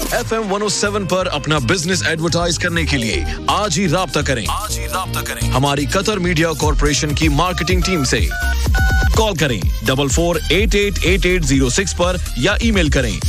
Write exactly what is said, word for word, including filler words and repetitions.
F M one O seven पर अपना business advertise करने के लिए आज ही राब्ता करें आज ही राब्ता करें हमारी कतर मीडिया कॉर्पोरेशन की मार्केटिंग टीम से। कॉल करें double four eight eight eight eight zero six पर या ईमेल करें